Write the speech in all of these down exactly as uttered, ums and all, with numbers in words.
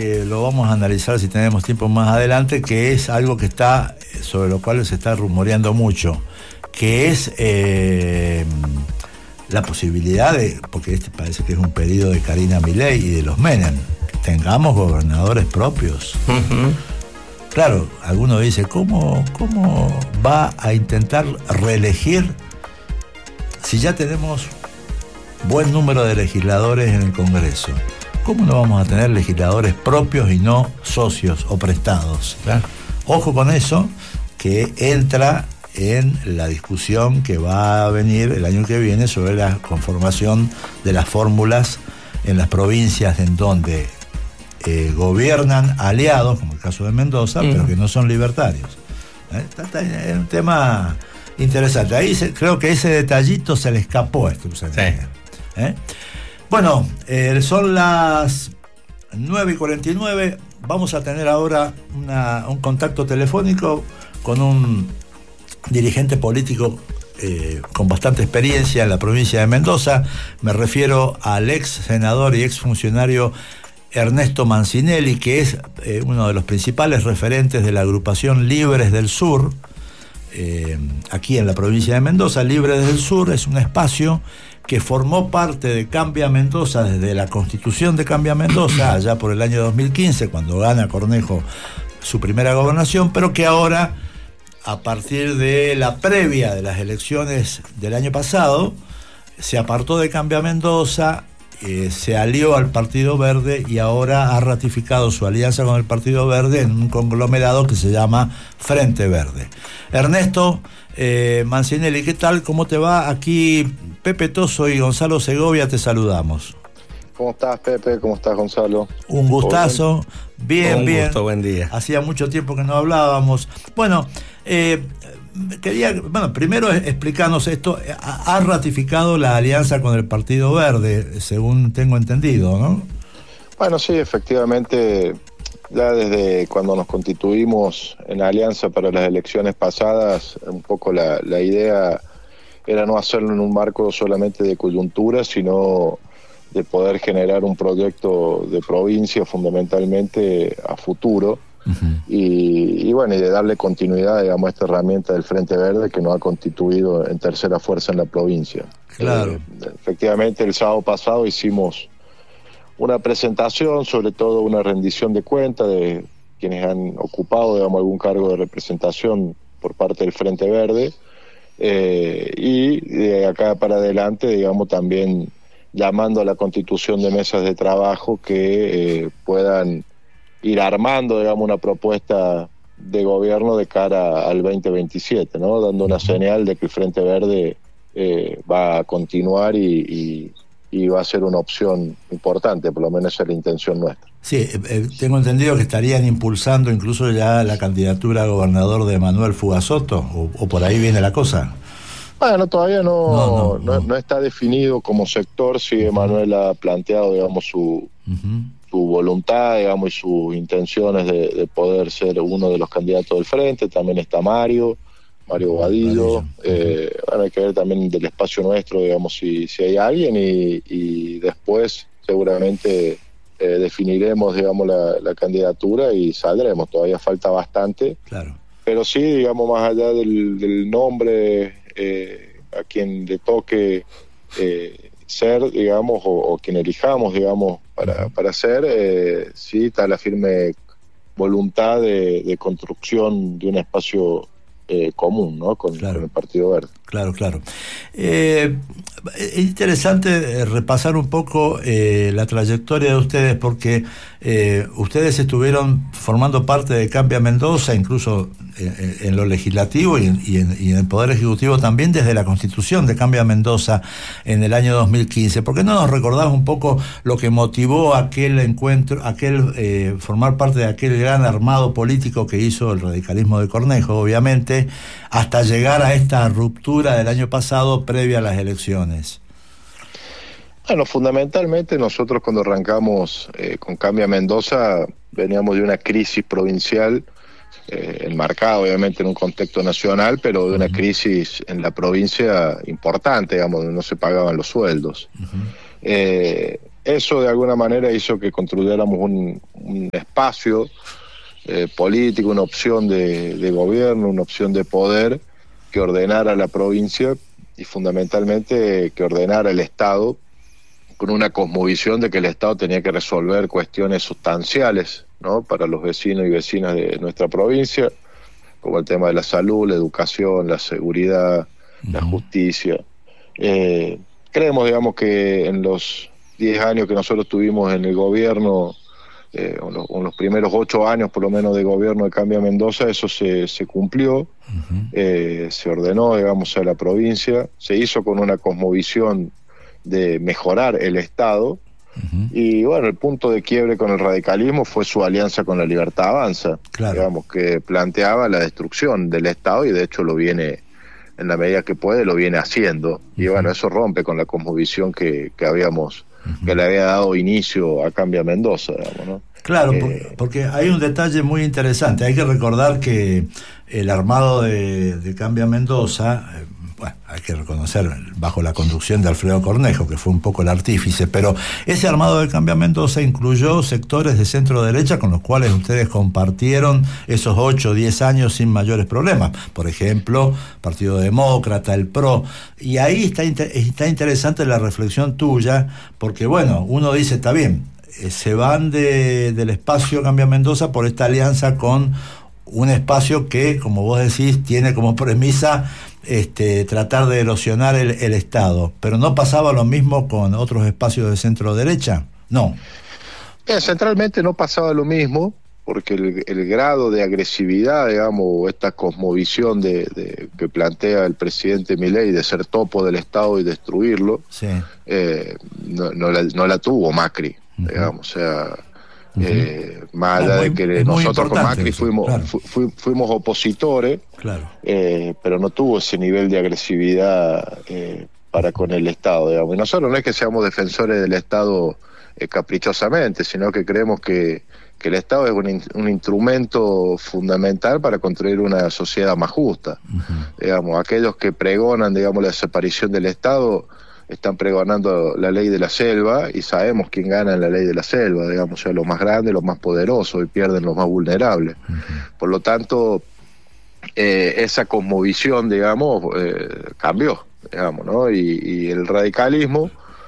eh, lo vamos a analizar si tenemos tiempo más adelante, que es algo que está, sobre lo cual se está rumoreando mucho, que es eh, la posibilidad de, porque este parece que es un pedido de Karina Milei y de los Menem, que tengamos gobernadores propios. Uh-huh. Claro, alguno dice, ¿cómo, cómo va a intentar reelegir si ya tenemos buen número de legisladores en el Congreso? ¿Cómo no vamos a tener legisladores propios y no socios o prestados? Claro. Ojo con eso, que entra en la discusión que va a venir el año que viene sobre la conformación de las fórmulas en las provincias en donde eh, gobiernan aliados, como el caso de Mendoza, mm. pero que no son libertarios. ¿Eh? Es un tema interesante. Ahí se, creo que ese detallito se le escapó a este sí. ¿Eh? Bueno, eh, son las nueve y cuarenta y nueve. Vamos a tener ahora una, un contacto telefónico con un dirigente político eh, con bastante experiencia en la provincia de Mendoza. Me refiero al ex senador y ex funcionario Ernesto Mancinelli, que es eh, uno de los principales referentes de la agrupación Libres del Sur, eh, aquí en la provincia de Mendoza. Libres del Sur es un espacio que formó parte de Cambia Mendoza desde la constitución de Cambia Mendoza, allá por el año dos mil quince, cuando gana Cornejo su primera gobernación, pero que ahora, a partir de la previa de las elecciones del año pasado, se apartó de Cambia Mendoza, eh, se alió al Partido Verde y ahora ha ratificado su alianza con el Partido Verde en un conglomerado que se llama Frente Verde. Ernesto eh, Mancinelli, ¿qué tal? ¿Cómo te va? Aquí Pepe Toso y Gonzalo Segovia te saludamos. ¿Cómo estás, Pepe? ¿Cómo estás, Gonzalo? Un gustazo. Bien, Un bien. gusto, buen día. Hacía mucho tiempo que no hablábamos. Bueno, eh, quería, bueno, primero explicarnos esto. Ha ratificado la alianza con el Partido Verde, según tengo entendido, ¿no? Bueno, sí, efectivamente, ya desde cuando nos constituimos en alianza para las elecciones pasadas, un poco la, la idea era no hacerlo en un marco solamente de coyuntura, sino de poder generar un proyecto de provincia fundamentalmente a futuro. Uh-huh. y, y bueno, y de darle continuidad, digamos, a esta herramienta del Frente Verde que nos ha constituido en tercera fuerza en la provincia. Claro. Eh, efectivamente, el sábado pasado hicimos una presentación, sobre todo una rendición de cuentas de quienes han ocupado, digamos, algún cargo de representación por parte del Frente Verde, eh, y de acá para adelante, digamos, también llamando a la constitución de mesas de trabajo que eh, puedan ir armando, digamos, una propuesta de gobierno de cara al veinte veintisiete, ¿no? Dando una señal de que el Frente Verde eh, va a continuar y, y, y va a ser una opción importante, por lo menos esa es la intención nuestra. Sí, eh, tengo entendido que estarían impulsando incluso ya la candidatura a gobernador de Manuel Fugazzotto, o, o por ahí viene la cosa. Bueno, todavía no, no, no, no, no. no está definido como sector. Sí, uh-huh. Manuel ha planteado, digamos, su, uh-huh. su voluntad, digamos, y sus intenciones de, de poder ser uno de los candidatos del frente. También está Mario, Mario Bobadillo. Uh-huh. Eh, bueno, hay que ver también del espacio nuestro, digamos, si, si hay alguien, y, y después seguramente eh, definiremos, digamos, la, la candidatura y saldremos. Todavía falta bastante. Claro. Pero sí, digamos, más allá del, del nombre, Eh, a quien le toque eh, ser, digamos, o, o quien elijamos, digamos, para, para ser, eh, sí está la firme voluntad de, de construcción de un espacio eh, común, ¿no? Con, claro. con el Partido Verde. Claro, claro. Eh, es interesante repasar un poco eh, la trayectoria de ustedes, porque eh, ustedes estuvieron formando parte de Cambia Mendoza, incluso en, en lo legislativo y en, y, en, y en el Poder Ejecutivo también, desde la constitución de Cambia Mendoza en el año dos mil quince. ¿Por qué no nos recordás un poco lo que motivó aquel encuentro, aquel eh, formar parte de aquel gran armado político que hizo el radicalismo de Cornejo, obviamente, hasta llegar a esta ruptura del año pasado previa a las elecciones? Bueno, fundamentalmente nosotros cuando arrancamos eh, con Cambia Mendoza veníamos de una crisis provincial, eh, enmarcada obviamente en un contexto nacional, pero de una uh-huh. crisis en la provincia importante, digamos, donde no se pagaban los sueldos. Uh-huh. Eh, eso de alguna manera hizo que construyéramos un, un espacio eh, político, una opción de, de gobierno, una opción de poder que ordenara la provincia y fundamentalmente que ordenara el Estado con una cosmovisión de que el Estado tenía que resolver cuestiones sustanciales, ¿no?, para los vecinos y vecinas de nuestra provincia, como el tema de la salud, la educación, la seguridad, uh-huh. la justicia. Eh, creemos, digamos, que en los diez años que nosotros tuvimos en el gobierno, eh, en, los, en los primeros ocho años por lo menos de gobierno de Cambia Mendoza, eso se, se cumplió, uh-huh. eh, se ordenó, digamos, a la provincia, se hizo con una cosmovisión de mejorar el Estado, uh-huh. y bueno, el punto de quiebre con el radicalismo fue su alianza con la Libertad Avanza, claro. digamos, que planteaba la destrucción del Estado y de hecho lo viene, en la medida que puede, lo viene haciendo, uh-huh. y bueno, eso rompe con la cosmovisión que, que habíamos, uh-huh. que le había dado inicio a Cambia Mendoza, digamos, ¿no? Claro, eh, porque hay un detalle muy interesante, hay que recordar que el armado de, de Cambia Mendoza, eh, bueno, hay que reconocer, bajo la conducción de Alfredo Cornejo, que fue un poco el artífice, pero ese armado de Cambia Mendoza incluyó sectores de centro derecha con los cuales ustedes compartieron esos ocho o diez años sin mayores problemas. Por ejemplo, Partido Demócrata, el P R O. Y ahí está, está interesante la reflexión tuya, porque bueno, uno dice, está bien, se van de, del espacio Cambia Mendoza por esta alianza con un espacio que, como vos decís, tiene como premisa Este, tratar de erosionar el, el Estado, pero ¿no pasaba lo mismo con otros espacios de centro derecha? No. Eh, centralmente no pasaba lo mismo, porque el, el grado de agresividad, digamos, esta cosmovisión de, de, que plantea el presidente Milei de ser topo del Estado y destruirlo, sí. eh, no, no, la, no la tuvo Macri, uh-huh. digamos, o sea... Uh-huh. Eh, más allá de que nosotros con Macri eso, fuimos claro. fu, fu, fuimos opositores, claro. eh, pero no tuvo ese nivel de agresividad eh, para con el Estado, digamos. Y nosotros no es que seamos defensores del Estado eh, caprichosamente, sino que creemos que, que el Estado es un, in, un instrumento fundamental para construir una sociedad más justa. Uh-huh. Digamos, aquellos que pregonan, digamos, la desaparición del Estado están pregonando la ley de la selva, y sabemos quién gana en la ley de la selva, digamos, o sea, los más grandes, los más poderosos, y pierden los más vulnerables. Uh-huh. Por lo tanto, eh, esa cosmovisión, digamos, eh, cambió, digamos, ¿no? Y, y el radicalismo,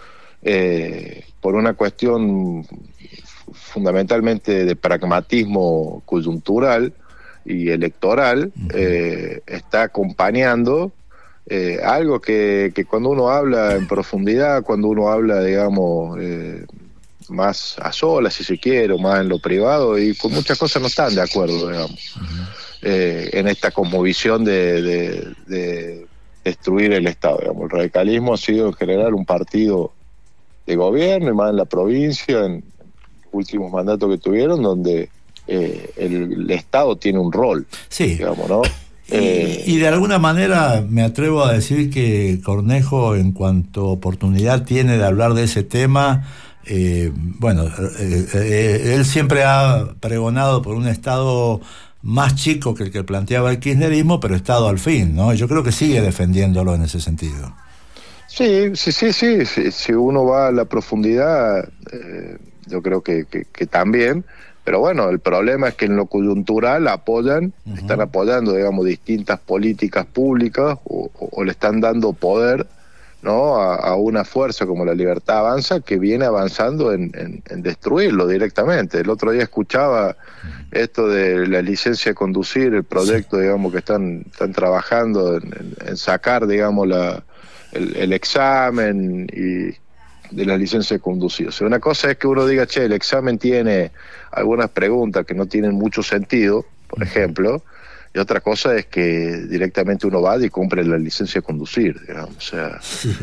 eh, por una cuestión fundamentalmente de pragmatismo coyuntural y electoral, uh-huh. eh, está acompañando Eh, algo que, que cuando uno habla en profundidad, cuando uno habla, digamos, eh, más a solas, si se quiere, o más en lo privado, y con muchas cosas no están de acuerdo, digamos, uh-huh. eh, en esta cosmovisión de, de, de destruir el Estado, digamos. El radicalismo ha sido en general un partido de gobierno, y más en la provincia, en los últimos mandatos que tuvieron, donde eh, el, el Estado tiene un rol, sí. digamos, ¿no? Y, eh, y de alguna manera me atrevo a decir que Cornejo, en cuanto oportunidad tiene de hablar de ese tema, eh, bueno, eh, eh, él siempre ha pregonado por un Estado más chico que el que planteaba el kirchnerismo, pero Estado al fin, ¿no? Yo creo que sigue defendiéndolo en ese sentido. Sí, sí, sí, sí, sí. Si uno va a la profundidad, eh, yo creo que, que, que también. Pero bueno, el problema es que en lo coyuntural apoyan, uh-huh. están apoyando, digamos, distintas políticas públicas o, o, o le están dando poder, ¿no?, a, a una fuerza como la Libertad Avanza, que viene avanzando en, en, en destruirlo directamente. El otro día escuchaba uh-huh. esto de la licencia de conducir, el proyecto, sí. digamos, que están, están trabajando en, en, en sacar, digamos, la, el, el examen y de la licencia de conducir. O sea, una cosa es que uno diga, che, el examen tiene algunas preguntas que no tienen mucho sentido, por ejemplo, y otra cosa es que directamente uno va y compre la licencia de conducir, digamos. O sea,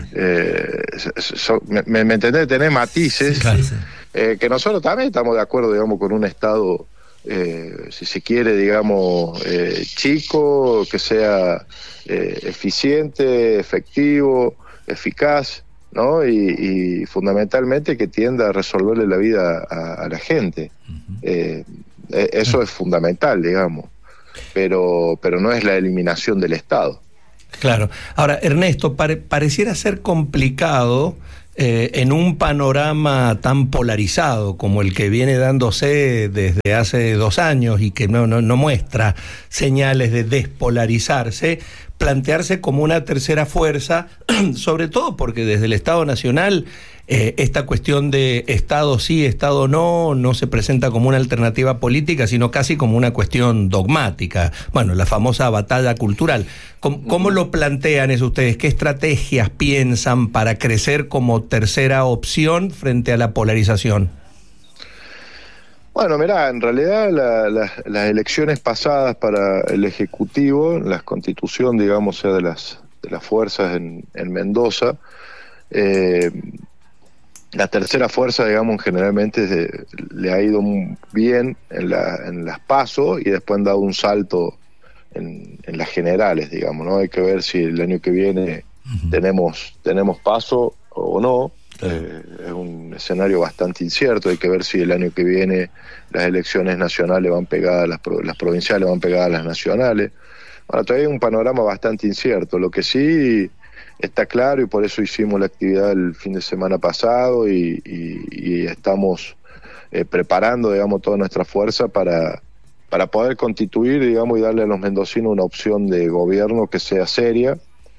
eh, so, me, me entendés, tenés matices, sí, claro, sí. eh, que nosotros también estamos de acuerdo, digamos, con un Estado, eh, si se quiere, digamos, eh, chico, que sea eh, eficiente, efectivo, eficaz, ¿no? Y, y fundamentalmente que tienda a resolverle la vida a, a la gente. Uh-huh. eh, eso uh-huh. es fundamental, digamos, pero pero no es la eliminación del Estado. Claro. Ahora, Ernesto, pare, pareciera ser complicado Eh, en un panorama tan polarizado como el que viene dándose desde hace dos años y que no, no, no muestra señales de despolarizarse, plantearse como una tercera fuerza, sobre todo porque desde el Estado Nacional eh, esta cuestión de Estado sí, Estado no, no se presenta como una alternativa política, sino casi como una cuestión dogmática. Bueno, la famosa batalla cultural. ¿Cómo, cómo lo plantean eso ustedes? ¿Qué estrategias piensan para crecer como tercera opción frente a la polarización? Bueno, mirá, en realidad la, la, las elecciones pasadas para el Ejecutivo, la constitución, digamos, sea de las de las fuerzas en, en Mendoza, eh, la tercera fuerza, digamos, generalmente de, le ha ido bien en, la, en las PASO y después han dado un salto en, en las generales, digamos, ¿no? Hay que ver si el año que viene uh-huh. tenemos, tenemos PASO o no. Eh, es un escenario bastante incierto, hay que ver si el año que viene las elecciones nacionales van pegadas, las, las provinciales van pegadas a las nacionales. Bueno, todavía hay un panorama bastante incierto. Lo que sí está claro, y por eso hicimos la actividad el fin de semana pasado y, y, y estamos eh, preparando, digamos, toda nuestra fuerza para, para poder constituir, digamos, y darle a los mendocinos una opción de gobierno que sea seria,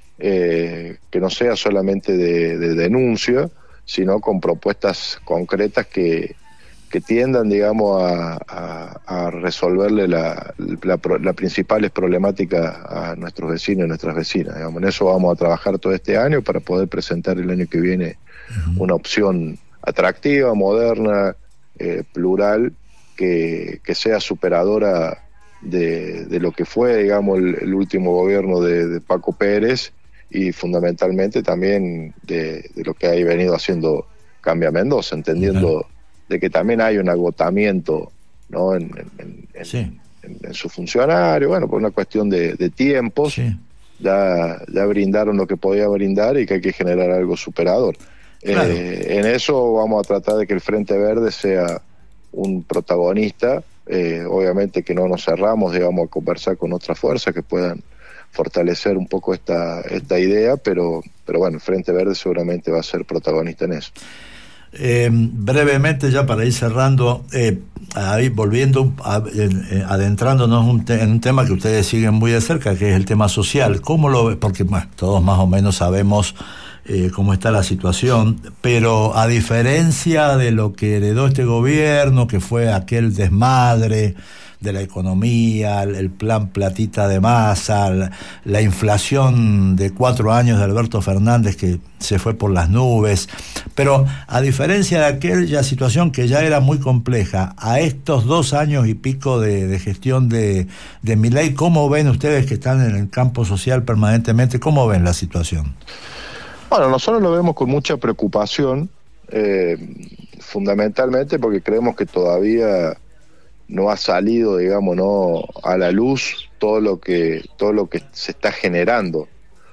eh, que no sea solamente de, de denuncia, sino con propuestas concretas que, que tiendan, digamos, a, a, a resolverle la, la, la principales problemáticas a nuestros vecinos y nuestras vecinas. Digamos. En eso vamos a trabajar todo este año para poder presentar el año que viene uh-huh. una opción atractiva, moderna, eh, plural, que, que sea superadora de, de lo que fue, digamos, el, el último gobierno de, de Paco Pérez, y fundamentalmente también de, de lo que ha venido haciendo Cambia Mendoza, entendiendo uh-huh. de que también hay un agotamiento, ¿no? en, en, en, sí. en, en su funcionario, bueno, por una cuestión de, de tiempos, sí. ya, ya brindaron lo que podía brindar y que hay que generar algo superador. Claro. Eh, en eso vamos a tratar de que el Frente Verde sea un protagonista, eh, obviamente que no nos cerramos, digamos, a conversar con otras fuerzas que puedan fortalecer un poco esta esta idea, pero pero bueno, el Frente Verde seguramente va a ser protagonista en eso. Eh, brevemente, ya para ir cerrando, eh, ahí volviendo, a, eh, adentrándonos un te- en un tema que ustedes siguen muy de cerca, que es el tema social. ¿Cómo lo ven? Porque bueno, todos más o menos sabemos eh, cómo está la situación, pero a diferencia de lo que heredó este gobierno, que fue aquel desmadre de la economía, el plan platita de masa, la, la inflación de cuatro años de Alberto Fernández que se fue por las nubes, pero a diferencia de aquella situación que ya era muy compleja, a estos dos años y pico de, de gestión de, de Milei, ¿cómo ven ustedes que están en el campo social permanentemente? ¿Cómo ven la situación? Bueno, nosotros lo vemos con mucha preocupación, eh, fundamentalmente porque creemos que todavía no ha salido, digamos, no a la luz todo lo que todo lo que se está generando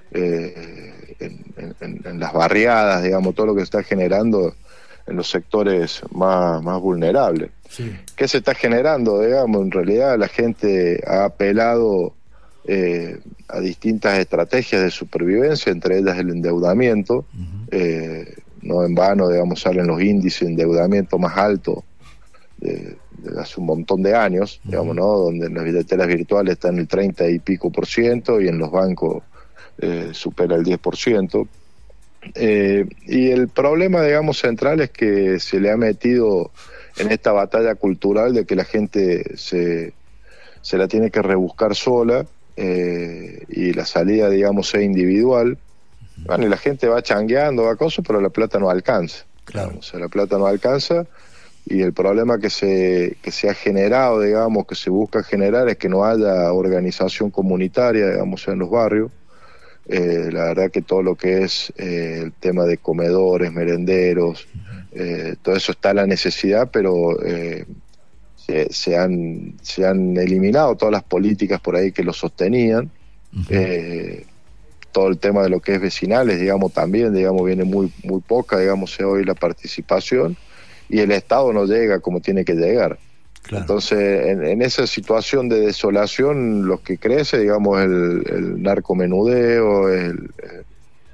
eh, en, en, en las barriadas, digamos, todo lo que se está generando en los sectores más, más vulnerables. Sí. ¿Qué se está generando? Digamos, en realidad la gente ha apelado eh, a distintas estrategias de supervivencia, entre ellas el endeudamiento. Uh-huh. eh, no en vano, digamos, salen los índices de endeudamiento más altos de, de hace un montón de años, uh-huh. digamos, ¿no? Donde en las billeteras virtuales están el treinta y pico por ciento y en los bancos eh, supera el diez por ciento. Eh, y el problema, digamos, central es que se le ha metido en esta batalla cultural de que la gente se, se la tiene que rebuscar sola eh, y la salida, digamos, sea individual. Uh-huh. Bueno, y la gente va changueando, va a cosas, pero la plata no alcanza. Claro. O sea, la plata no alcanza. Y el problema que se que se ha generado, digamos, que se busca generar es que no haya organización comunitaria, digamos, en los barrios. Eh, la verdad que todo lo que es eh, el tema de comedores, merenderos, eh, todo eso está a la necesidad, pero eh, se, se, han, se han eliminado todas las políticas por ahí que lo sostenían. Uh-huh. Eh, todo el tema de lo que es vecinales, digamos, también, digamos, viene muy, muy poca, digamos, hoy la participación. Y el Estado no llega como tiene que llegar. Claro. Entonces, en, en esa situación de desolación, lo que crece, digamos, el, el narcomenudeo, el,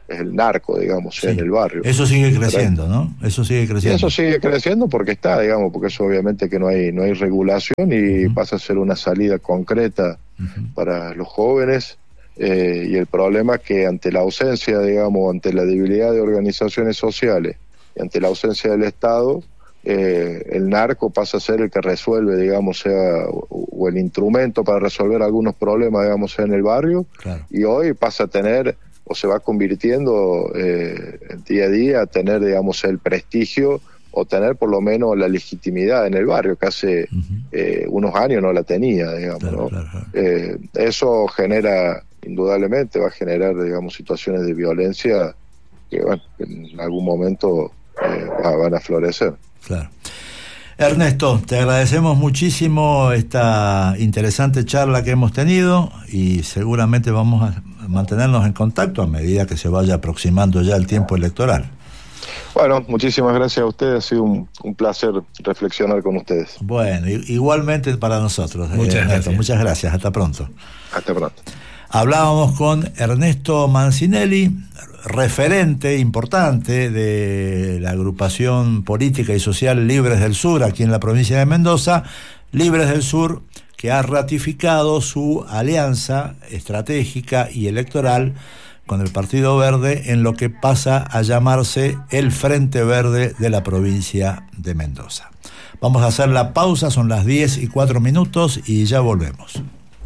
es el narco, digamos, sí. en el barrio. Eso sigue creciendo, ¿no? Eso sigue creciendo. Y eso sigue creciendo porque está, digamos, porque eso obviamente que no hay no hay regulación y uh-huh. pasa a ser una salida concreta uh-huh. para los jóvenes. Eh, y el problema es que ante la ausencia, digamos, ante la debilidad de organizaciones sociales y ante la ausencia del Estado, eh, el narco pasa a ser el que resuelve, digamos, sea o, o el instrumento para resolver algunos problemas, digamos, sea en el barrio, claro. y hoy pasa a tener o se va convirtiendo eh, día a día a tener, digamos, el prestigio o tener por lo menos la legitimidad en el barrio, que hace uh-huh. eh, unos años no la tenía, digamos, claro, ¿no? Claro, claro. Eh, eso genera, indudablemente, va a generar, digamos, situaciones de violencia que, bueno, en algún momento eh, van a florecer. Claro. Ernesto, te agradecemos muchísimo esta interesante charla que hemos tenido y seguramente vamos a mantenernos en contacto a medida que se vaya aproximando ya el tiempo electoral. Bueno, muchísimas gracias a ustedes, ha sido un, un placer reflexionar con ustedes. Bueno, igualmente para nosotros. Muchas Ernesto, gracias. Muchas gracias, hasta pronto. Hasta pronto. Hablábamos con Ernesto Mancinelli, referente importante de la agrupación política y social Libres del Sur, aquí en la provincia de Mendoza, Libres del Sur, que ha ratificado su alianza estratégica y electoral con el Partido Verde en lo que pasa a llamarse el Frente Verde de la provincia de Mendoza. Vamos a hacer la pausa, son las diez y cuatro minutos y ya volvemos.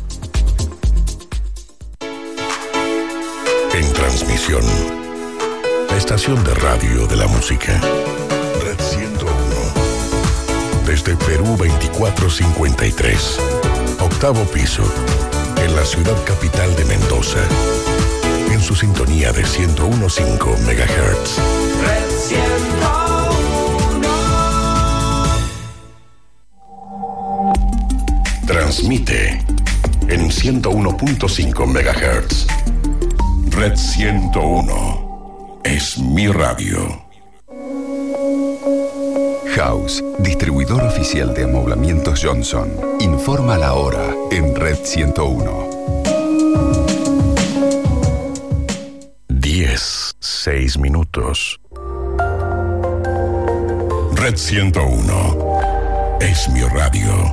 En transmisión, la estación de radio de la música, Red ciento uno, desde Perú veinticuatro cincuenta y tres, octavo piso, en la ciudad capital de Mendoza, en su sintonía de ciento uno punto cinco megahertz. Red ciento uno. Transmite en ciento uno punto cinco megahertz. Red ciento uno es mi radio. House, distribuidor oficial de amoblamientos Johnson. Informa la hora en Red ciento uno. diez, seis minutos. Red ciento uno es mi radio.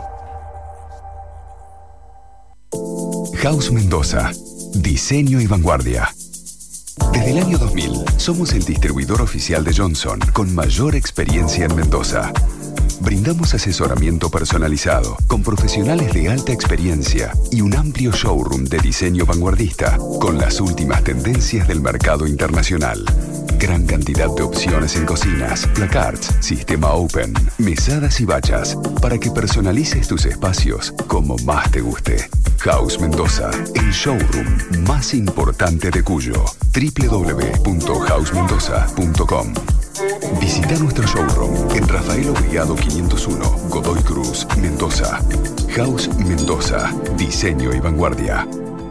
House Mendoza. Diseño y vanguardia. Desde el año dos mil, somos el distribuidor oficial de Johnson con mayor experiencia en Mendoza. Brindamos asesoramiento personalizado con profesionales de alta experiencia y un amplio showroom de diseño vanguardista con las últimas tendencias del mercado internacional. Gran cantidad de opciones en cocinas, placards, sistema open, mesadas y bachas para que personalices tus espacios como más te guste. House Mendoza, el showroom más importante de Cuyo. doble u doble u doble u punto house mendoza punto com. Visita nuestro showroom en Rafael Obligado quinientos uno, Godoy Cruz, Mendoza. House Mendoza, diseño y vanguardia.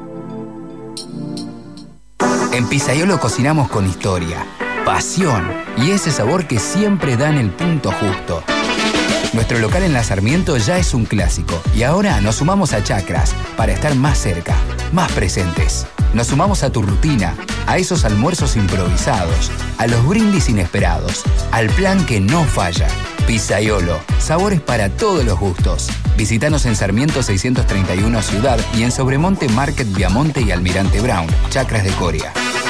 En Pizzaiolo cocinamos con historia, pasión y ese sabor que siempre da en el punto justo. Nuestro local en La Sarmiento ya es un clásico y ahora nos sumamos a Chacras para estar más cerca, más presentes. Nos sumamos a tu rutina, a esos almuerzos improvisados, a los brindis inesperados, al plan que no falla. Pizzaiolo, sabores para todos los gustos. Visítanos en Sarmiento seiscientos treinta y uno Ciudad y en Sobremonte Market Viamonte y Almirante Brown, Chacras de Coria.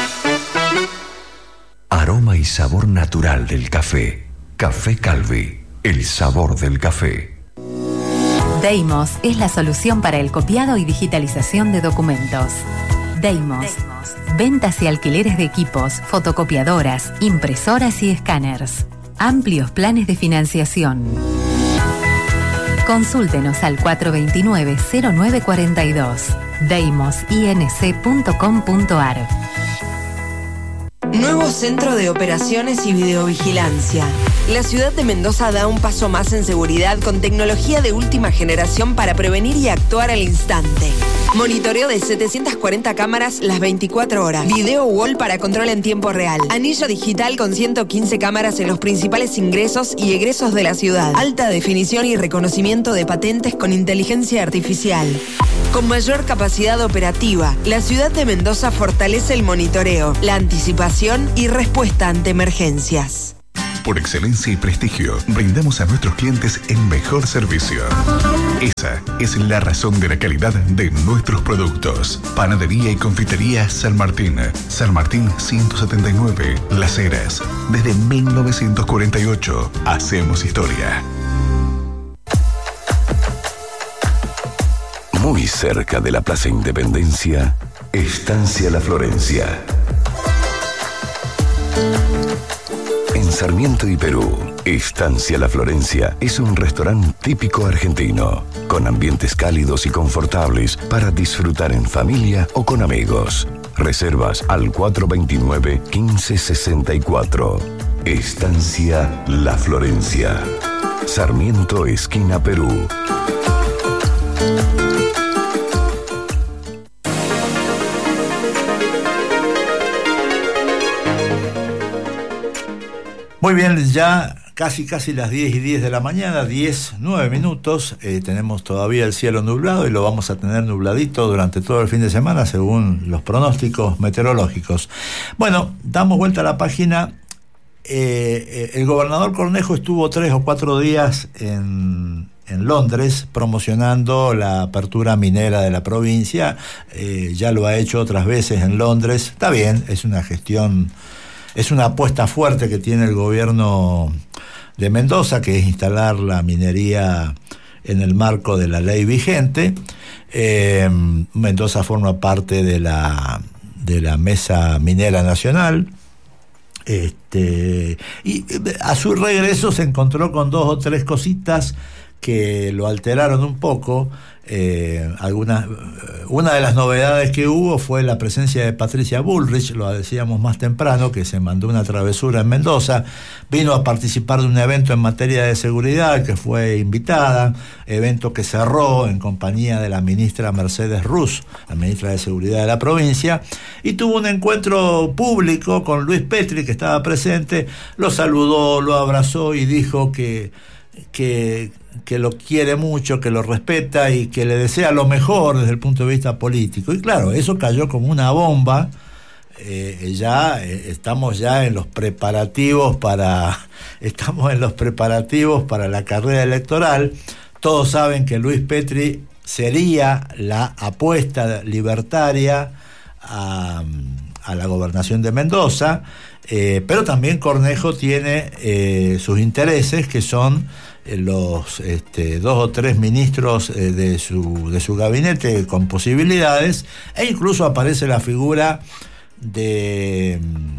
Aroma y sabor natural del café. Café Calvi, el sabor del café. Deimos es la solución para el copiado y digitalización de documentos. Deimos. Ventas y alquileres de equipos, fotocopiadoras, impresoras y escáneres. Amplios planes de financiación. Consúltenos al cuatro dos nueve, cero nueve cuatro dos. deimos inc punto com punto ar. Nuevo Centro de Operaciones y Videovigilancia. La ciudad de Mendoza da un paso más en seguridad con tecnología de última generación para prevenir y actuar al instante. Monitoreo de setecientas cuarenta cámaras las veinticuatro horas. Video wall para control en tiempo real. Anillo digital con ciento quince cámaras en los principales ingresos y egresos de la ciudad. Alta definición y reconocimiento de patentes con inteligencia artificial. Con mayor capacidad operativa, la ciudad de Mendoza fortalece el monitoreo, la anticipación y respuesta ante emergencias. Por excelencia y prestigio, brindamos a nuestros clientes el mejor servicio. Esa es la razón de la calidad de nuestros productos. Panadería y confitería San Martín. San Martín ciento setenta y nueve, Las Heras. Desde mil novecientos cuarenta y ocho, hacemos historia. Muy cerca de la Plaza Independencia, Estancia La Florencia. En Sarmiento y Perú, Estancia La Florencia es un restaurante típico argentino, con ambientes cálidos y confortables para disfrutar en familia o con amigos. Reservas al cuatro veintinueve, quince sesenta y cuatro. Estancia La Florencia. Sarmiento, esquina Perú. Muy bien, ya casi casi las diez y diez de la mañana, diez, nueve minutos, eh, tenemos todavía el cielo nublado y lo vamos a tener nubladito durante todo el fin de semana según los pronósticos meteorológicos. Bueno, damos vuelta a la página. Eh, el gobernador Cornejo estuvo tres o cuatro días en, en Londres promocionando la apertura minera de la provincia. Eh, ya lo ha hecho otras veces en Londres. Está bien, es una gestión... Es una apuesta fuerte que tiene el gobierno de Mendoza, que es instalar la minería en el marco de la ley vigente. Eh, Mendoza forma parte de la, de la Mesa Minera Nacional. Este, y a su regreso se encontró con dos o tres cositas que lo alteraron un poco. Eh, algunas, una de las novedades que hubo fue la presencia de Patricia Bullrich, lo decíamos más temprano, que se mandó una travesura en Mendoza, vino a participar de un evento en materia de seguridad que fue invitada, evento que cerró en compañía de la ministra Mercedes Ruz, la ministra de Seguridad de la provincia, y tuvo un encuentro público con Luis Petri, que estaba presente, lo saludó, lo abrazó y dijo que que que lo quiere mucho, que lo respeta y que le desea lo mejor desde el punto de vista político. Y claro, eso cayó como una bomba. Eh, ya eh, estamos ya en los preparativos para estamos en los preparativos para la carrera electoral. Todos saben que Luis Petri sería la apuesta libertaria a, a la gobernación de Mendoza, eh, pero también Cornejo tiene eh, sus intereses, que son los este, dos o tres ministros eh, de su de su gabinete con posibilidades, e incluso aparece la figura de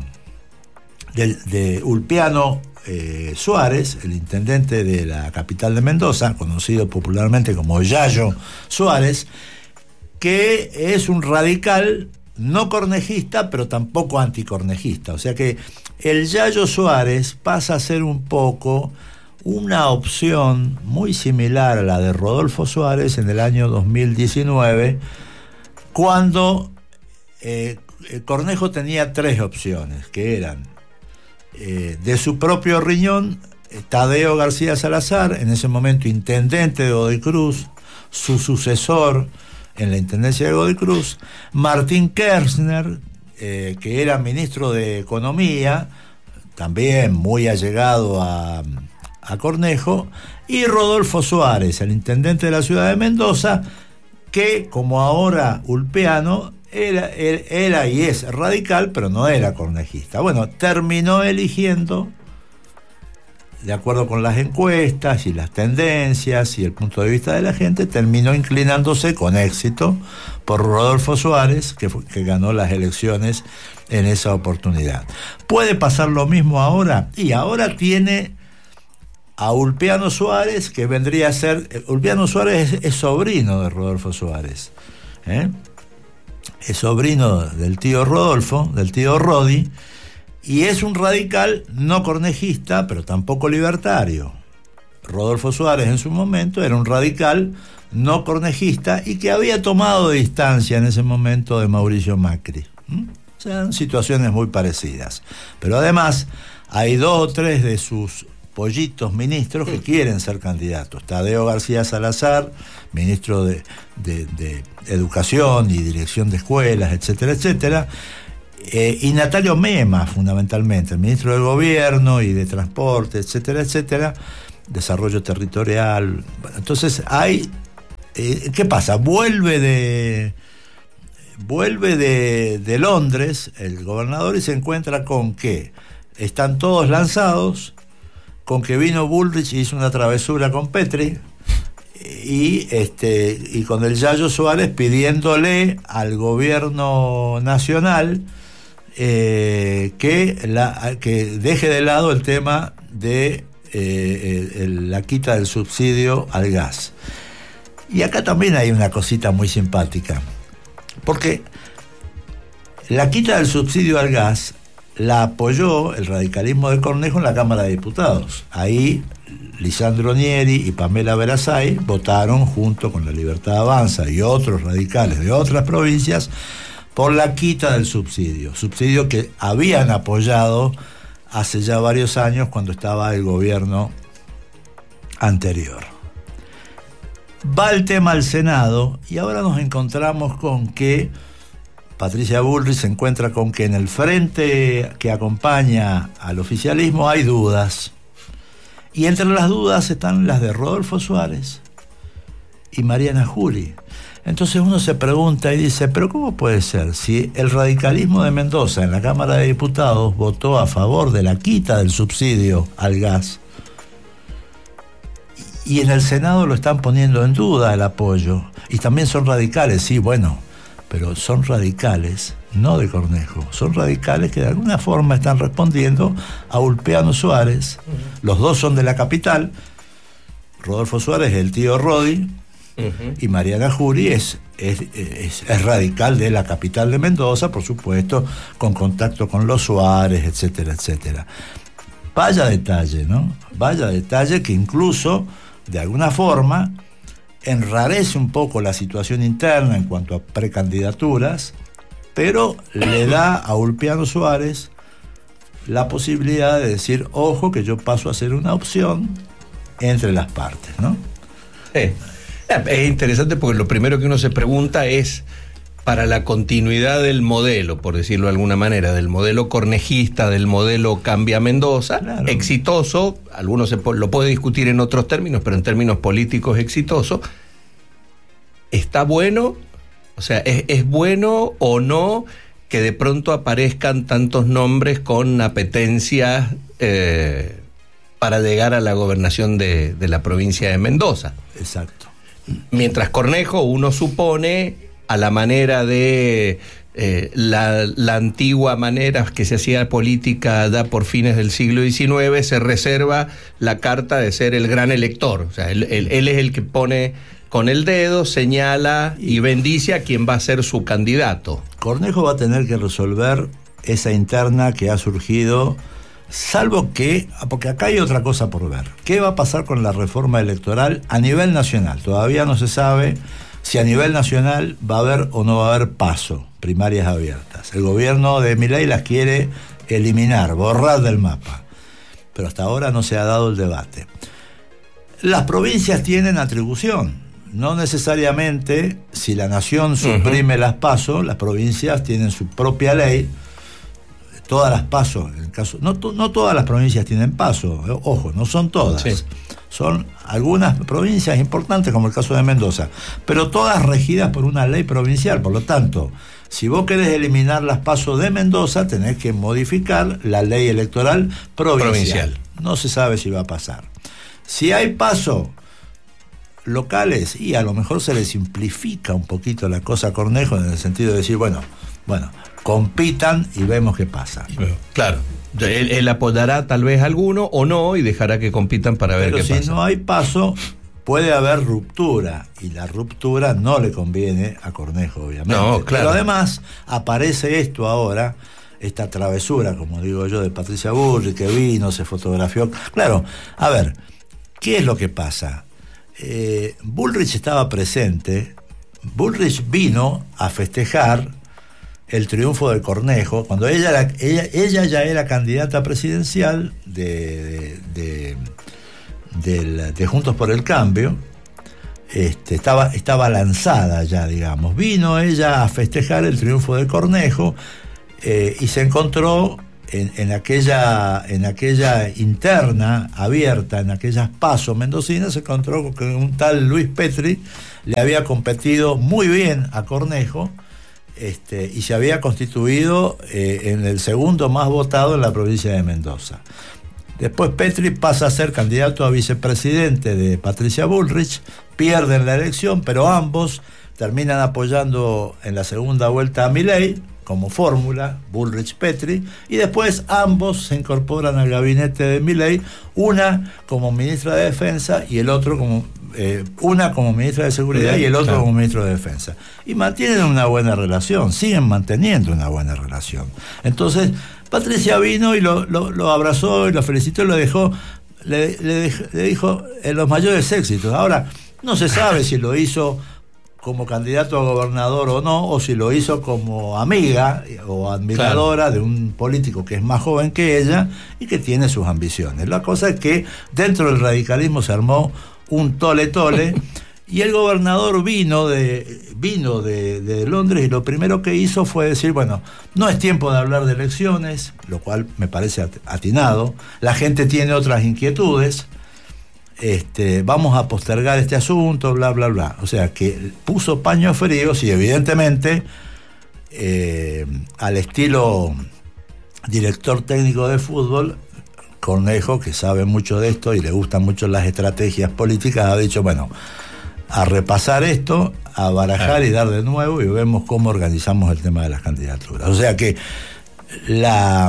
de, de Ulpiano eh, Suárez, el intendente de la capital de Mendoza, conocido popularmente como Yayo Suárez, que es un radical no cornejista, pero tampoco anticornejista. O sea que el Yayo Suárez pasa a ser un poco una opción muy similar a la de Rodolfo Suárez en el año dos mil diecinueve, cuando eh, Cornejo tenía tres opciones, que eran eh, de su propio riñón, Tadeo García Salazar, en ese momento intendente de Godoy Cruz, su sucesor en la intendencia de Godoy Cruz, Martín Kirchner, eh, que era ministro de Economía, también muy allegado a... a Cornejo, y Rodolfo Suárez, el intendente de la ciudad de Mendoza, que como ahora Ulpiano era, era y es radical, pero no era cornejista. Bueno, terminó eligiendo, de acuerdo con las encuestas y las tendencias y el punto de vista de la gente, terminó inclinándose con éxito por Rodolfo Suárez, que, fue, que ganó las elecciones en esa oportunidad. ¿Puede pasar lo mismo ahora? Y ahora tiene a Ulpiano Suárez, que vendría a ser... Ulpiano Suárez es, es sobrino de Rodolfo Suárez, ¿eh? Es sobrino del tío Rodolfo, del tío Rodi, Y es un radical no cornejista, pero tampoco libertario. Rodolfo Suárez en su momento era un radical no cornejista y que había tomado distancia en ese momento de Mauricio Macri. ¿Mm? O sea, eran situaciones muy parecidas. Pero además hay dos o tres de sus pollitos ministros que quieren ser candidatos. Tadeo García Salazar, ministro de, de, de Educación y Dirección de Escuelas, etcétera, etcétera. Eh, y Natalio Mema, fundamentalmente, el ministro de Gobierno y de Transporte, etcétera, etcétera, Desarrollo Territorial. Bueno, entonces hay... Eh, ¿qué pasa? Vuelve de... Vuelve de, de Londres el gobernador y se encuentra con que están todos lanzados, con que vino Bullrich y hizo una travesura con Petri, y este y con el Yayo Suárez pidiéndole al gobierno nacional eh, que, la, que deje de lado el tema de eh, el, la quita del subsidio al gas. Y acá también hay una cosita muy simpática, porque la quita del subsidio al gas la apoyó el radicalismo de Cornejo en la Cámara de Diputados. Ahí Lisandro Nieri y Pamela Verasay votaron junto con la Libertad Avanza y otros radicales de otras provincias por la quita del subsidio, subsidio que habían apoyado hace ya varios años cuando estaba el gobierno anterior. Va el tema al Senado y ahora nos encontramos con que Patricia Bullrich se encuentra con que en el frente que acompaña al oficialismo hay dudas. Y entre las dudas están las de Rodolfo Suárez y Mariana Jury. Entonces uno se pregunta y dice, ¿pero cómo puede ser? Si el radicalismo de Mendoza en la Cámara de Diputados votó a favor de la quita del subsidio al gas, y en el Senado lo están poniendo en duda el apoyo, y también son radicales, sí, bueno, pero son radicales, no de Cornejo, son radicales que de alguna forma están respondiendo a Ulpiano Suárez. Uh-huh. Los dos son de la capital. Rodolfo Suárez es el tío Rodi, uh-huh, y Mariana Jury es, es, es, es radical de la capital de Mendoza, por supuesto, con contacto con los Suárez, etcétera, etcétera. Vaya detalle, ¿no? Vaya detalle que incluso, de alguna forma, enrarece un poco la situación interna en cuanto a precandidaturas, pero le da a Ulpiano Suárez la posibilidad de decir, ojo, que yo paso a ser una opción entre las partes, ¿no? Sí. Es interesante porque lo primero que uno se pregunta es, para la continuidad del modelo, por decirlo de alguna manera, del modelo cornejista, del modelo Cambia Mendoza, claro, exitoso, algunos se lo puede discutir en otros términos, pero en términos políticos exitoso, ¿está bueno? O sea, ¿es, es bueno o no que de pronto aparezcan tantos nombres con apetencias eh, para llegar a la gobernación de, de la provincia de Mendoza? Exacto. Mientras Cornejo, uno supone, a la manera de eh, la, la antigua manera que se hacía política ya por fines del siglo diecinueve, se reserva la carta de ser el gran elector. O sea, él, él, él es el que pone con el dedo, señala y bendice a quien va a ser su candidato. Cornejo va a tener que resolver esa interna que ha surgido, salvo que, porque acá hay otra cosa por ver. ¿Qué va a pasar con la reforma electoral a nivel nacional? Todavía no se sabe si a nivel nacional va a haber o no va a haber paso, primarias abiertas. El gobierno de Milei las quiere eliminar, borrar del mapa, pero hasta ahora no se ha dado el debate. Las provincias tienen atribución. No necesariamente, si la nación suprime uh-huh. las PASO, las provincias tienen su propia ley. Todas las PASO, en el caso, no, no todas las provincias tienen PASO, eh, ojo, no son todas. Sí. Son algunas provincias importantes, como el caso de Mendoza, pero todas regidas por una ley provincial. Por lo tanto, si vos querés eliminar las PASO de Mendoza, tenés que modificar la ley electoral provincial. provincial. No se sabe si va a pasar. Si hay PASO locales, y a lo mejor se le simplifica un poquito la cosa a Cornejo, en el sentido de decir, bueno, bueno, compitan y vemos qué pasa. Claro, él, él apoyará tal vez a alguno o no y dejará que compitan para ver Pero qué si pasa. Si no hay paso, puede haber ruptura, y la ruptura no le conviene a Cornejo, obviamente. No, claro. Pero además aparece esto ahora esta travesura, como digo yo, de Patricia Bullrich, que vino, se fotografió. Claro, a ver, ¿qué es lo que pasa? Eh, Bullrich estaba presente, Bullrich vino a festejar el triunfo del Cornejo, cuando ella, era, ella, ella ya era candidata presidencial de, de, de, de, de Juntos por el Cambio. Este, estaba, estaba lanzada ya, digamos. Vino ella a festejar el triunfo del Cornejo eh, y se encontró en, en, aquella, en aquella interna abierta, en aquellas pasos mendocinas, se encontró con un tal Luis Petri, le había competido muy bien a Cornejo. Este, y se había constituido eh, en el segundo más votado en la provincia de Mendoza. Después Petri pasa a ser candidato a vicepresidente de Patricia Bullrich, pierden la elección, pero ambos terminan apoyando en la segunda vuelta a Milei como fórmula, Bullrich-Petri, y después ambos se incorporan al gabinete de Milei, una como ministra de Defensa y el otro como eh, una como ministra de Seguridad y el otro claro. como ministro de Defensa. Y mantienen una buena relación, siguen manteniendo una buena relación. Entonces, Patricia vino y lo, lo, lo abrazó y lo felicitó y lo dejó, le, le, le dijo en los mayores éxitos. Ahora, no se sabe si lo hizo como candidato a gobernador o no, o si lo hizo como amiga o admiradora claro. de un político que es más joven que ella y que tiene sus ambiciones. La cosa es que dentro del radicalismo se armó un tole tole y el gobernador vino de vino de, de Londres y lo primero que hizo fue decir, bueno, no es tiempo de hablar de elecciones, lo cual me parece atinado, la gente tiene otras inquietudes. Este, vamos a postergar este asunto, bla, bla, bla. O sea, que puso paños fríos y evidentemente eh, al estilo director técnico de fútbol, Cornejo, que sabe mucho de esto y le gustan mucho las estrategias políticas, ha dicho, bueno, a repasar esto, a barajar y dar de nuevo y vemos cómo organizamos el tema de las candidaturas. O sea que la...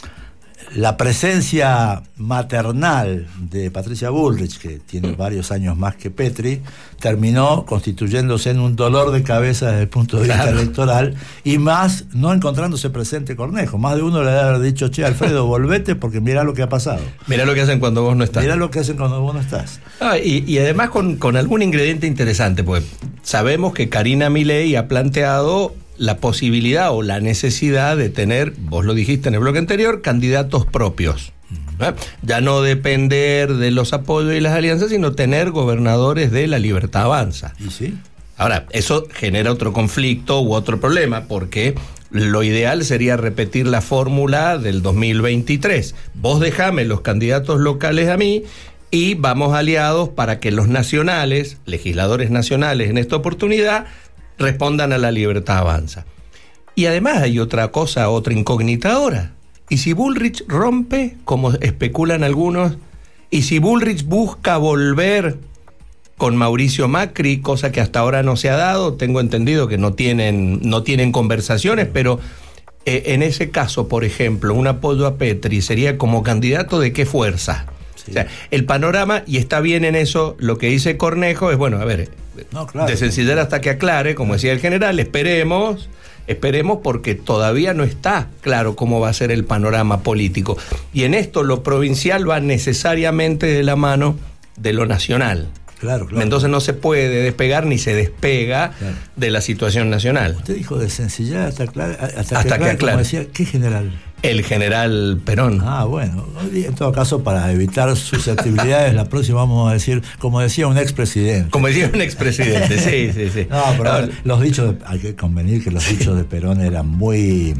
La presencia maternal de Patricia Bullrich, que tiene varios años más que Petri, terminó constituyéndose en un dolor de cabeza desde el punto de vista claro. electoral, y más no encontrándose presente Cornejo. Más de uno le debe haber dicho, che, Alfredo, volvete porque mirá lo que ha pasado. Mirá lo que hacen cuando vos no estás. Mirá lo que hacen cuando vos no estás. Ah, y, y además con, con algún ingrediente interesante, pues sabemos que Karina Milei ha planteado la posibilidad o la necesidad de tener, vos lo dijiste en el bloque anterior, candidatos propios. ¿Eh? Ya no depender de los apoyos y las alianzas, sino tener gobernadores de La Libertad Avanza. ¿Y sí? Ahora, eso genera otro conflicto u otro problema, porque lo ideal sería repetir la fórmula del dos mil veintitrés. Vos dejame los candidatos locales a mí y vamos aliados para que los nacionales, legisladores nacionales en esta oportunidad, respondan a La Libertad Avanza. Y además hay otra cosa, otra incógnita ahora. ¿Y si Bullrich rompe, como especulan algunos? ¿Y si Bullrich busca volver con Mauricio Macri, cosa que hasta ahora no se ha dado? Tengo entendido que no tienen, no tienen conversaciones, pero eh, en ese caso, por ejemplo, un apoyo a Petri sería como candidato ¿de qué fuerza? Sí. O sea, el panorama, y está bien en eso, lo que dice Cornejo es, bueno, a ver, no, claro, de sencillez hasta que aclare, como decía el general, esperemos, esperemos porque todavía no está claro cómo va a ser el panorama político. Y en esto lo provincial va necesariamente de la mano de lo nacional. Claro, claro. Entonces no se puede despegar ni se despega claro. de la situación nacional. Usted dijo de sencillez hasta, clar- hasta, hasta que, que aclare, aclare. Como decía, ¿qué general? El general Perón. Ah, bueno. En todo caso, para evitar susceptibilidades, la próxima vamos a decir, como decía un expresidente. Como decía un expresidente, sí, sí, sí. No, pero no, los dichos, de, hay que convenir que los dichos de Perón eran muy...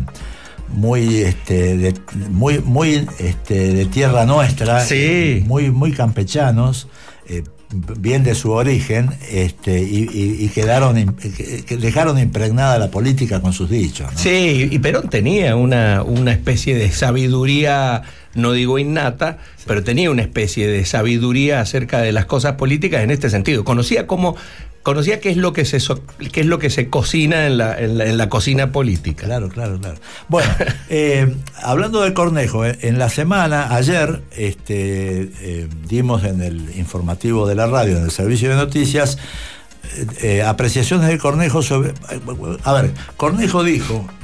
muy este de, muy muy este de tierra nuestra, sí. muy muy campechanos, eh, bien de su origen, este y, y, y quedaron que dejaron impregnada la política con sus dichos, ¿no? Sí, y Perón tenía una una especie de sabiduría, no digo innata, sí. pero tenía una especie de sabiduría acerca de las cosas políticas en este sentido. Conocía cómo Conocía qué es lo que se so, qué es lo que se cocina en la, en la, en la cocina política. Claro, claro, claro. Bueno, eh, hablando de Cornejo, eh, en la semana, ayer, este, eh, dimos en el informativo de la radio, en el servicio de noticias, eh, eh, apreciaciones de Cornejo sobre... A ver, Cornejo dijo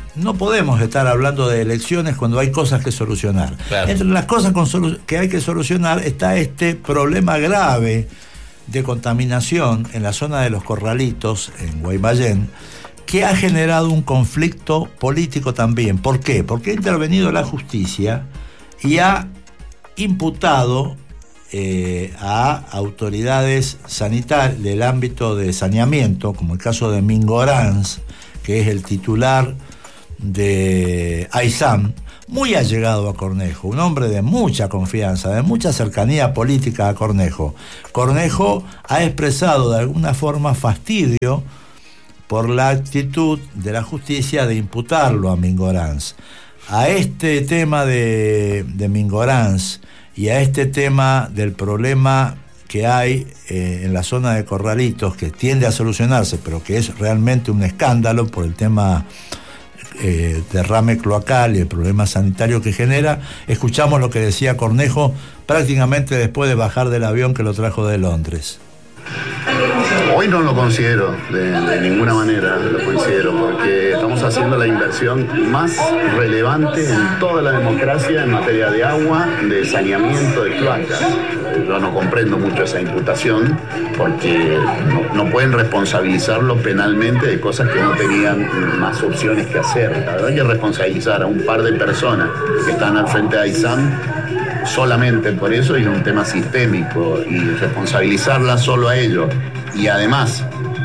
no podemos estar hablando de elecciones cuando hay cosas que solucionar. Claro. Entre las cosas con solu- que hay que solucionar está este problema grave de contaminación en la zona de los Corralitos, en Guaymallén, que ha generado un conflicto político también. ¿Por qué? Porque ha intervenido la justicia y ha imputado eh, a autoridades sanitarias del ámbito de saneamiento, como el caso de Mingo Oranz, que es el titular de AISAM, muy allegado a Cornejo, un hombre de mucha confianza, de mucha cercanía política a Cornejo. Cornejo ha expresado de alguna forma fastidio por la actitud de la justicia de imputarlo a Mingo Oranz. A este tema de, de Mingo Oranz y a este tema del problema que hay eh, en la zona de Corralitos, que tiende a solucionarse, pero que es realmente un escándalo por el tema eh, derrame cloacal y el problema sanitario que genera, escuchamos lo que decía Cornejo prácticamente después de bajar del avión que lo trajo de Londres. Hoy no lo considero, de, de ninguna manera lo considero, porque estamos haciendo la inversión más relevante en toda la democracia en materia de agua, de saneamiento de cloacas. Yo no comprendo mucho esa imputación, porque no, no pueden responsabilizarlo penalmente de cosas que no tenían más opciones que hacer. La verdad hay que responsabilizar a un par de personas que están al frente de AISAM solamente por eso, y es un tema sistémico, y responsabilizarla solo a ellos y además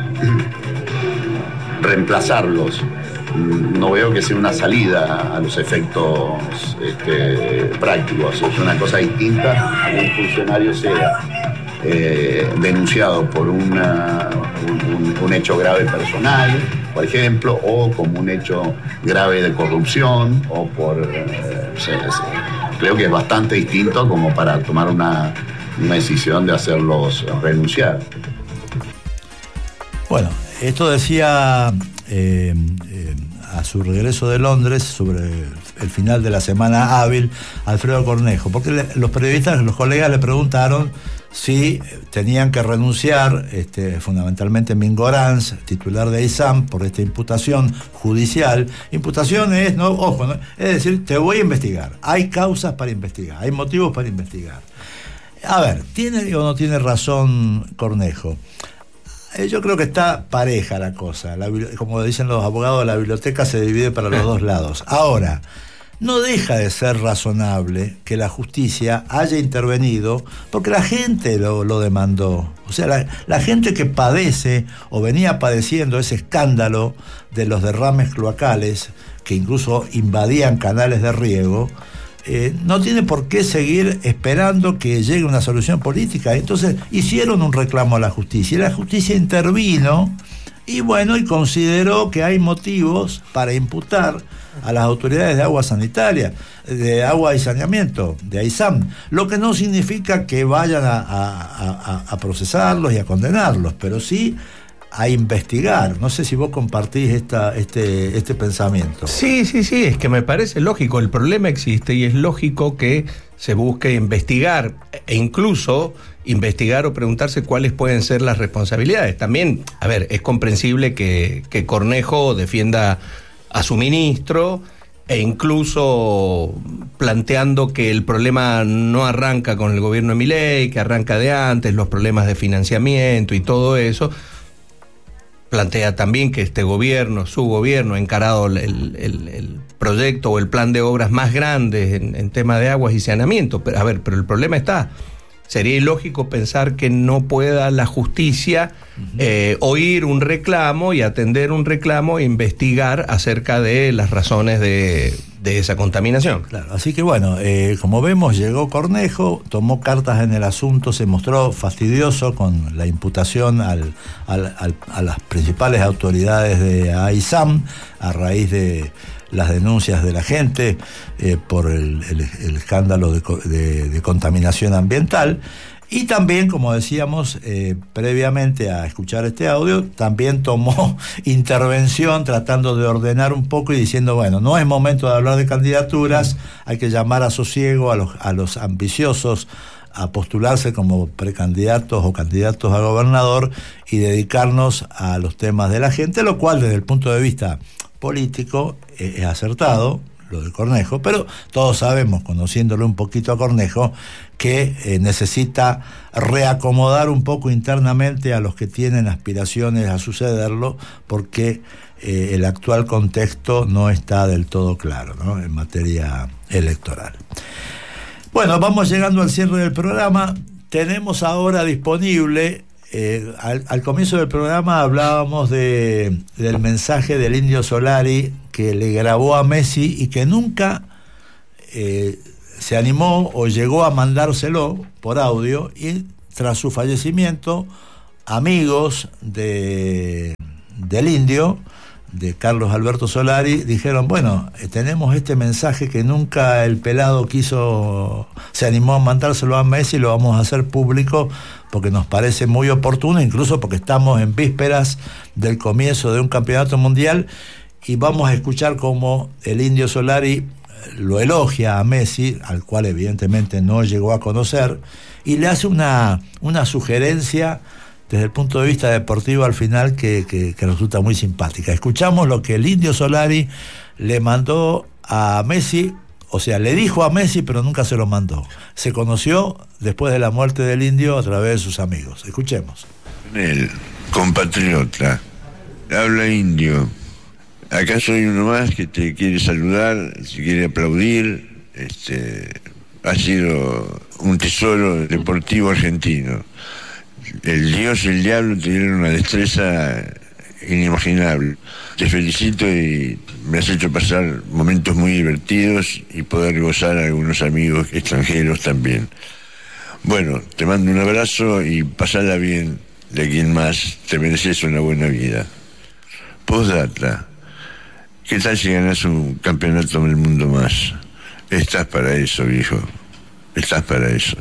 reemplazarlos, no veo que sea una salida a los efectos este, prácticos. Es una cosa distinta a que un funcionario sea eh, denunciado por una, un, un hecho grave personal, por ejemplo, o como un hecho grave de corrupción, o por eh, se, se, creo que es bastante distinto como para tomar una, una decisión de hacerlos renunciar. Bueno, esto decía eh, eh, a su regreso de Londres, sobre el final de la semana hábil, Alfredo Cornejo, porque le, los periodistas, los colegas le preguntaron si tenían que renunciar, este, fundamentalmente Mingo Oranz, titular de AISAM, por esta imputación judicial. Imputación es, no, ojo, ¿no? Es decir, te voy a investigar. Hay causas para investigar, hay motivos para investigar. A ver, ¿tiene o no tiene razón Cornejo? Yo creo que está pareja la cosa. La, como dicen los abogados, la biblioteca se divide para los dos lados. Ahora, no deja de ser razonable que la justicia haya intervenido porque la gente lo, lo demandó. O sea, la, la gente que padece o venía padeciendo ese escándalo de los derrames cloacales, que incluso invadían canales de riego, Eh, no tiene por qué seguir esperando que llegue una solución política. Entonces hicieron un reclamo a la justicia y la justicia intervino y bueno, y consideró que hay motivos para imputar a las autoridades de agua sanitaria, de agua y saneamiento, de AISAM, lo que no significa que vayan a, a, a, a procesarlos y a condenarlos, pero sí a investigar. No sé si vos compartís esta, este, este pensamiento. Sí, sí, sí, es que me parece lógico. El problema existe y es lógico que se busque investigar e incluso investigar o preguntarse cuáles pueden ser las responsabilidades. También, a ver, es comprensible que, que Cornejo defienda a su ministro e incluso planteando que el problema no arranca con el gobierno de Milei, que arranca de antes, los problemas de financiamiento y todo eso. Plantea también que este gobierno, su gobierno, ha encarado el, el, el proyecto o el plan de obras más grandes en, en tema de aguas y saneamiento. Pero, a ver, pero el problema está. Sería ilógico pensar que no pueda la justicia uh-huh. eh, oír un reclamo y atender un reclamo e investigar acerca de las razones de, de esa contaminación. Claro, así que bueno, eh, como vemos, llegó Cornejo, tomó cartas en el asunto, se mostró fastidioso con la imputación al, al, al, a las principales autoridades de AISAM a raíz de las denuncias de la gente eh, por el, el, el escándalo de, de, de contaminación ambiental. Y también, como decíamos eh, previamente a escuchar este audio, también tomó intervención tratando de ordenar un poco y diciendo, bueno, no es momento de hablar de candidaturas, hay que llamar a sosiego a los, a los ambiciosos a postularse como precandidatos o candidatos a gobernador y dedicarnos a los temas de la gente, lo cual desde el punto de vista político es acertado, lo de Cornejo, pero todos sabemos, conociéndolo un poquito a Cornejo, que eh, necesita reacomodar un poco internamente a los que tienen aspiraciones a sucederlo, porque eh, el actual contexto no está del todo claro, ¿no?, en materia electoral. Bueno, vamos llegando al cierre del programa. Tenemos ahora disponible, eh, al, al comienzo del programa hablábamos de, del mensaje del Indio Solari que le grabó a Messi y que nunca eh, se animó o llegó a mandárselo por audio, y tras su fallecimiento, amigos de, del Indio, de Carlos Alberto Solari, dijeron, bueno, eh, tenemos este mensaje que nunca el pelado quiso, se animó a mandárselo a Messi, lo vamos a hacer público porque nos parece muy oportuno, incluso porque estamos en vísperas del comienzo de un campeonato mundial, y vamos a escuchar cómo el Indio Solari lo elogia a Messi, al cual evidentemente no llegó a conocer, y le hace una, una sugerencia desde el punto de vista deportivo al final que, que, que resulta muy simpática. Escuchamos lo que el Indio Solari le mandó a Messi, o sea, le dijo a Messi, pero nunca se lo mandó. Se conoció después de la muerte del Indio a través de sus amigos. Escuchemos. El compatriota, habla Indio. Acá soy uno más que te quiere saludar, te quiere aplaudir. Este, ha sido un tesoro deportivo argentino. El Dios y el diablo tuvieron una destreza inimaginable. Te felicito y me has hecho pasar momentos muy divertidos y poder gozar a algunos amigos extranjeros también. Bueno, te mando un abrazo y pasala bien de aquí en más. Te mereces una buena vida. Postdata. ¿Qué tal si ganas un campeonato del mundo más? Estás para eso, viejo. Estás para eso.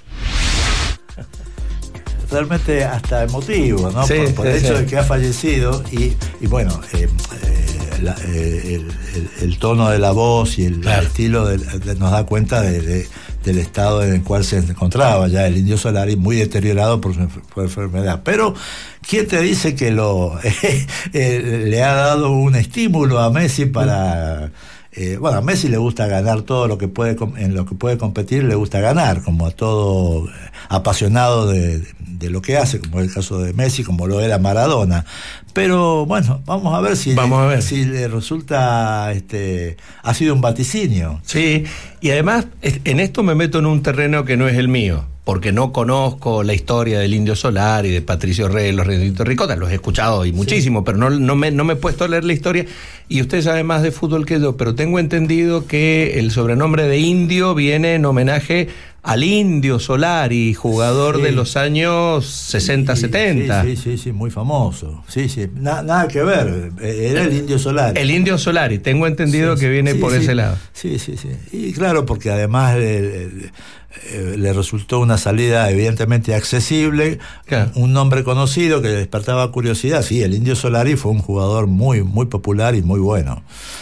Realmente hasta emotivo, ¿no? Sí, por por sí, el hecho sí. de que ha fallecido y, y bueno, eh, eh, la, eh, el, el, el tono de la voz y el, claro. el estilo de, de, nos da cuenta de, de, del estado en el cual se encontraba ya el Indio Solari, muy deteriorado por su por enfermedad. Pero ¿quién te dice que lo eh, eh, le ha dado un estímulo a Messi para... Eh, bueno, a Messi le gusta ganar todo lo que puede, en lo que puede competir, le gusta ganar, como a todo apasionado de, de lo que hace, como es el caso de Messi, como lo era Maradona. Pero bueno, vamos a ver si, vamos le, a ver. si le resulta, este, ha sido un vaticinio. Sí, y además en esto me meto en un terreno que no es el mío, porque no conozco la historia del Indio Solari, de Patricio Rey, los Redonditos Ricota, los he escuchado y muchísimo, sí. pero no, no, me, no me he puesto a leer la historia, y usted sabe más de fútbol que yo, pero tengo entendido que el sobrenombre de Indio viene en homenaje al Indio Solari, jugador sí. de los años sesenta, sí, setenta. Sí, sí, sí, sí, muy famoso. Sí, sí, Na, nada que ver, era el Indio Solari. El Indio Solari, tengo entendido sí, que viene sí, por sí, ese lado. Sí, sí, sí. Y claro, porque además le, le, le resultó una salida evidentemente accesible, claro. un nombre conocido que le despertaba curiosidad. Sí, el Indio Solari fue un jugador muy, muy popular y muy bueno.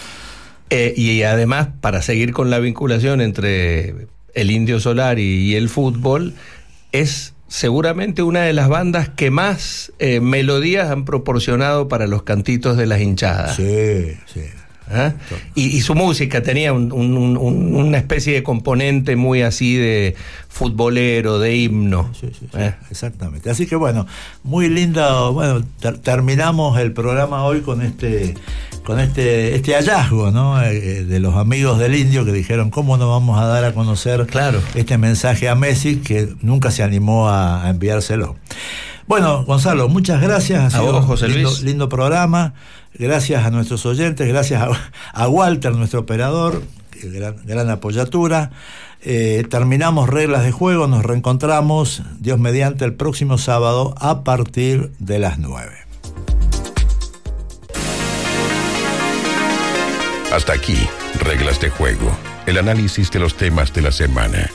Eh, y además, para seguir con la vinculación entre el Indio Solari y el fútbol, es seguramente una de las bandas que más eh, melodías han proporcionado para los cantitos de las hinchadas. Sí, sí. ¿Ah? Y, y su música tenía un, un, un, una especie de componente muy así de futbolero, de himno. Sí, sí, sí, ¿Eh? Exactamente. Así que bueno, muy lindo. Bueno, ter terminamos el programa hoy con este con este este hallazgo, ¿no? Eh, de los amigos del Indio que dijeron cómo nos vamos a dar a conocer claro. este mensaje a Messi, que nunca se animó a, a enviárselo. Bueno, Gonzalo, muchas gracias. Ha a sido vos, José lindo, Luis. lindo programa. Gracias a nuestros oyentes, gracias a, a Walter, nuestro operador, gran, gran apoyatura. Eh, terminamos reglas de juego, nos reencontramos, Dios mediante, el próximo sábado a partir de las nueve. Hasta aquí, reglas de juego, el análisis de los temas de la semana.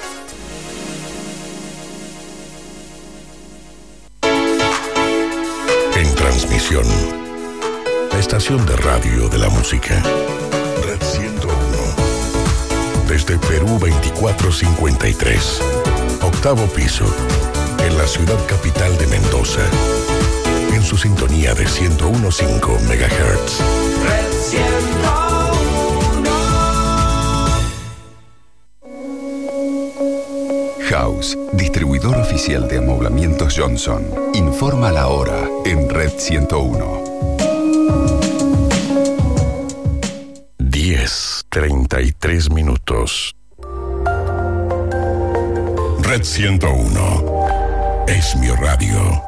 En transmisión, la estación de radio de la música. Red ciento uno. Desde Perú veinticuatro cincuenta y tres. Octavo piso. En la ciudad capital de Mendoza. en su sintonía de ciento uno punto cinco megahertz. Red ciento uno. House, distribuidor oficial de amoblamientos Johnson. Informa la hora en Red ciento uno. diez treinta y tres minutos. Red ciento uno. Es mi radio.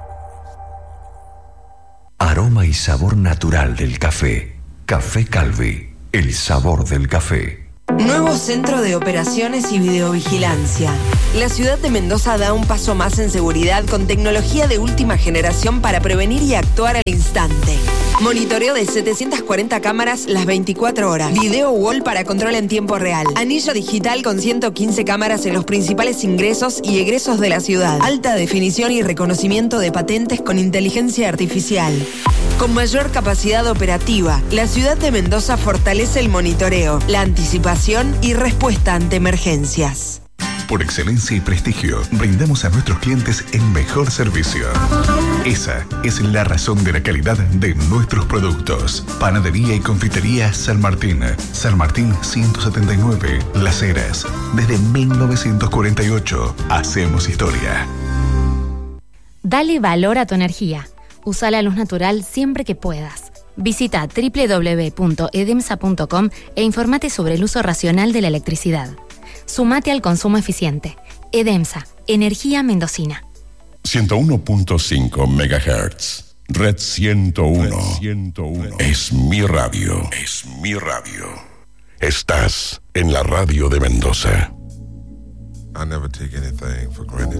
Aroma y sabor natural del café. Café Calvi, el sabor del café. Nuevo Centro de Operaciones y Videovigilancia. La ciudad de Mendoza da un paso más en seguridad con tecnología de última generación para prevenir y actuar al instante. Monitoreo de setecientas cuarenta cámaras las veinticuatro horas. Video wall para control en tiempo real. Anillo digital con ciento quince cámaras en los principales ingresos y egresos de la ciudad. Alta definición y reconocimiento de patentes con inteligencia artificial. Con mayor capacidad operativa, la ciudad de Mendoza fortalece el monitoreo, la anticipación y respuesta ante emergencias. Por excelencia y prestigio, brindamos a nuestros clientes el mejor servicio. Esa es la razón de la calidad de nuestros productos. Panadería y confitería San Martín. San Martín ciento setenta y nueve, Las Heras. Desde mil novecientos cuarenta y ocho, hacemos historia. Dale valor a tu energía. Usa la luz natural siempre que puedas. Visita doble u doble u doble u punto edemsa punto com e informate sobre el uso racional de la electricidad. Sumate al consumo eficiente. EDEMSA, Energía Mendocina. ciento uno punto cinco megahertz. Red ciento uno. Red ciento uno. Es mi radio. Es mi radio. Estás en la radio de Mendoza. I never take anything for granted.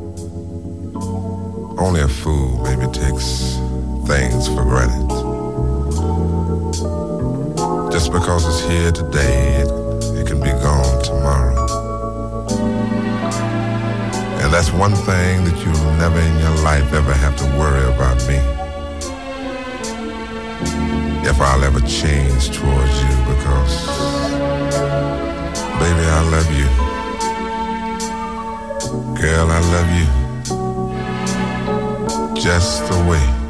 Only a fool maybe takes things for granted. Just because it's here today, it, it can be gone tomorrow. And that's one thing that you'll never in your life ever have to worry about me. If I'll ever change towards you, because, baby, I love you. Girl, I love you. Just the way